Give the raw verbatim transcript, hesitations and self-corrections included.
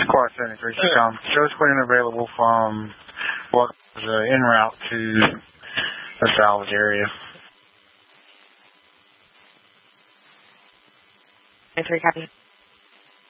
Squad seventy-three, um, show us when available from what was uh, en route to the salvage area. seventy-three, copy.